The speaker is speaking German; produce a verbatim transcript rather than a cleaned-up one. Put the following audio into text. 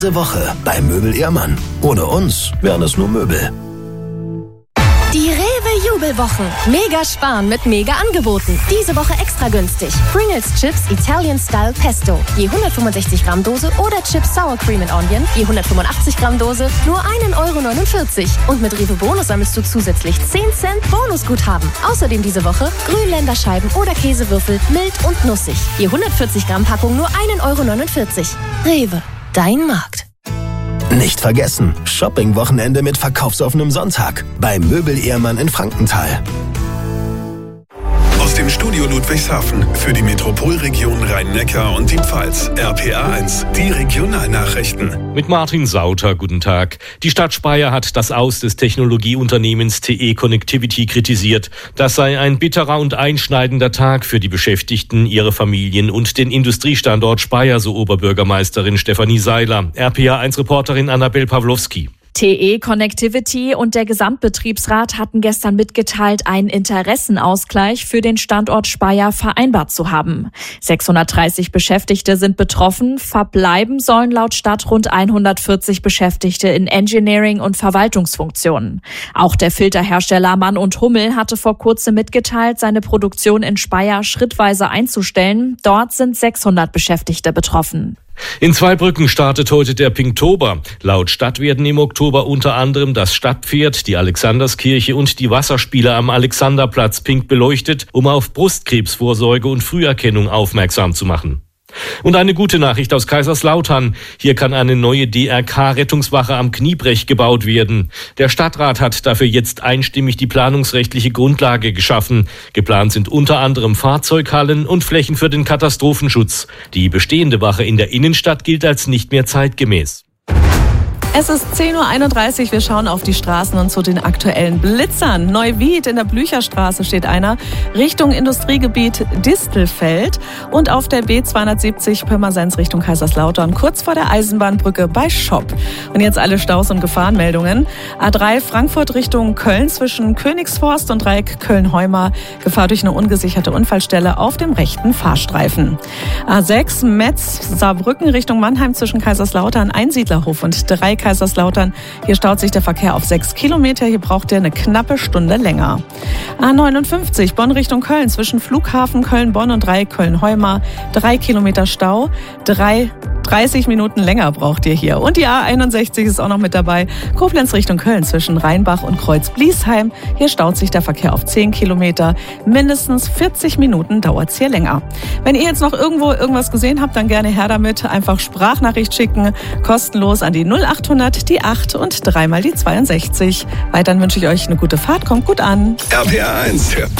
Diese Woche bei Möbel Ehrmann. Ohne uns wären es nur Möbel. Die Rewe-Jubelwochen. Mega sparen mit mega Angeboten. Diese Woche extra günstig. Pringles Chips Italian Style Pesto. Je hundertfünfundsechzig Gramm Dose oder Chips Sour Cream and Onion. Je hundertfünfundachtzig Gramm Dose. Nur ein Euro neunundvierzig. Und mit Rewe Bonus sammelst du zusätzlich zehn Cent Bonusguthaben. Außerdem diese Woche Grünländerscheiben oder Käsewürfel mild und nussig. Je hundertvierzig Gramm Packung nur ein Euro neunundvierzig. Rewe. Dein Markt. Nicht vergessen, Shopping-Wochenende mit verkaufsoffenem Sonntag bei Möbel Ehrmann in Frankenthal. Aus dem Studio Ludwigshafen für die Metropolregion Rhein-Neckar und die Pfalz. R P A eins, die Regionalnachrichten. Mit Martin Sauter, guten Tag. Die Stadt Speyer hat das Aus des Technologieunternehmens T E Connectivity kritisiert. Das sei ein bitterer und einschneidender Tag für die Beschäftigten, ihre Familien und den Industriestandort Speyer, so Oberbürgermeisterin Stefanie Seiler. R P A eins Reporterin Annabel Pawlowski. T E Connectivity und der Gesamtbetriebsrat hatten gestern mitgeteilt, einen Interessenausgleich für den Standort Speyer vereinbart zu haben. sechshundertdreißig Beschäftigte sind betroffen. Verbleiben sollen laut Stadt rund hundertvierzig Beschäftigte in Engineering- und Verwaltungsfunktionen. Auch der Filterhersteller Mann und Hummel hatte vor kurzem mitgeteilt, seine Produktion in Speyer schrittweise einzustellen. Dort sind sechshundert Beschäftigte betroffen. In Zweibrücken startet heute der Pinktober. Laut Stadt werden im Oktober unter anderem das Stadtpferd, die Alexanderskirche und die Wasserspiele am Alexanderplatz pink beleuchtet, um auf Brustkrebsvorsorge und Früherkennung aufmerksam zu machen. Und eine gute Nachricht aus Kaiserslautern. Hier kann eine neue D R K-Rettungswache am Kniebrech gebaut werden. Der Stadtrat hat dafür jetzt einstimmig die planungsrechtliche Grundlage geschaffen. Geplant sind unter anderem Fahrzeughallen und Flächen für den Katastrophenschutz. Die bestehende Wache in der Innenstadt gilt als nicht mehr zeitgemäß. Es ist zehn Uhr einunddreißig, wir schauen auf die Straßen und zu den aktuellen Blitzern. Neuwied in der Blücherstraße steht einer, Richtung Industriegebiet Distelfeld und auf der B zweihundertsiebzig Pirmasens Richtung Kaiserslautern, kurz vor der Eisenbahnbrücke bei Schopp. Und jetzt alle Staus und Gefahrenmeldungen. A drei Frankfurt Richtung Köln zwischen Königsforst und Dreieck Köln-Heumar, Gefahr durch eine ungesicherte Unfallstelle auf dem rechten Fahrstreifen. A sechs Metz-Saarbrücken Richtung Mannheim zwischen Kaiserslautern, Einsiedlerhof und drei Kaiserslautern. Hier staut sich der Verkehr auf sechs Kilometer. Hier braucht ihr eine knappe Stunde länger. A neunundfünfzig Bonn Richtung Köln zwischen Flughafen Köln-Bonn und Dreieck Köln-Heumar. Drei Kilometer Stau. Drei, dreißig Minuten länger braucht ihr hier. Und die A einundsechzig ist auch noch mit dabei. Koblenz Richtung Köln zwischen Rheinbach und Kreuz-Bliesheim. Hier staut sich der Verkehr auf zehn Kilometer. Mindestens vierzig Minuten dauert es hier länger. Wenn ihr jetzt noch irgendwo irgendwas gesehen habt, dann gerne her damit. Einfach Sprachnachricht schicken. Kostenlos an die null achthundert, die acht und dreimal die zweiundsechzig. Weiterhin wünsche ich euch eine gute Fahrt. Kommt gut an. R P A eins, der